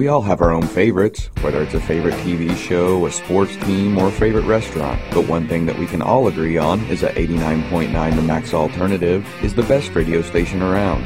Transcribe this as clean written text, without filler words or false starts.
We all have our own favorites, whether it's a favorite TV show, a sports team, or a favorite restaurant. But one thing that we can all agree on is that 89.9 The Max Alternative is the best radio station around.